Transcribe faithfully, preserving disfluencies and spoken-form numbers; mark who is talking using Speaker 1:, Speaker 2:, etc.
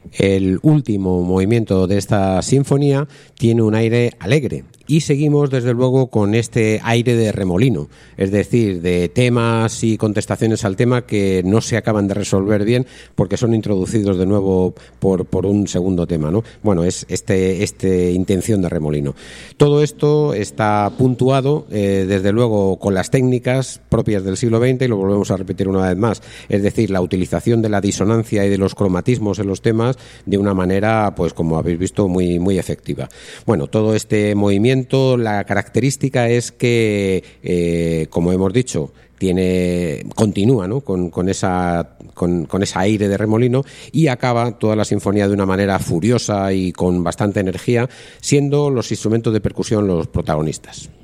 Speaker 1: El último movimiento de esta sinfonía tiene un aire alegre y seguimos desde luego con este aire de remolino, es decir, de temas y contestaciones al tema que no se acaban de resolver bien porque son introducidos de nuevo por, por un segundo tema, ¿no? Bueno, es este, este intención de remolino. Todo esto está puntuado eh, desde luego con las técnicas propias del siglo veinte, y lo volvemos a repetir una vez más, es decir, la utilización de la disonancia y de los cromatismos en los temas de una manera, pues como habéis visto, muy, muy efectiva. Bueno, todo este movimiento, la característica es que, eh, como hemos dicho, tiene continúa, ¿no? con, con esa con, con ese aire de remolino, y acaba toda la sinfonía de una manera furiosa y con bastante energía, siendo los instrumentos de percusión los protagonistas.